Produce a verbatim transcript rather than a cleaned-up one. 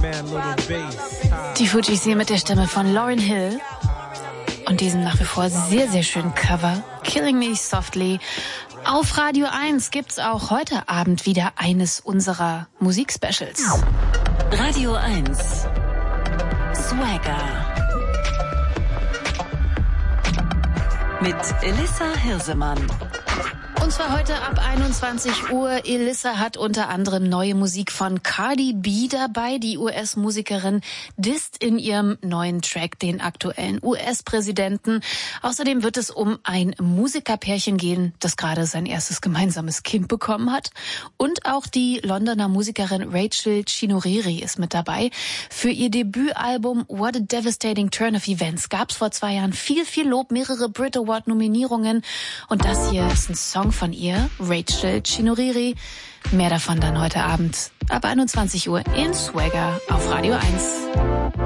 Die Fugees hier mit der Stimme von Lauryn Hill und diesem nach wie vor sehr, sehr schönen Cover Killing Me Softly. Auf Radio eins gibt's auch heute Abend wieder eines unserer Musikspecials. Radio eins Swagger mit Elissa Hirsemann. Und zwar heute ab einundzwanzig Uhr. Elissa hat unter anderem neue Musik von Cardi B dabei. Die U S-Musikerin disst in ihrem neuen Track den aktuellen U S-Präsidenten. Außerdem wird es um ein Musikerpärchen gehen, das gerade sein erstes gemeinsames Kind bekommen hat. Und auch die Londoner Musikerin Rachel Chinoriri ist mit dabei. Für ihr Debütalbum What a Devastating Turn of Events gab es vor zwei Jahren viel, viel Lob, mehrere Brit Award-Nominierungen. Und das hier ist ein Song von ihr, Rachel Chinoriri. Mehr davon dann heute Abend ab einundzwanzig Uhr in Swagger auf Radio eins.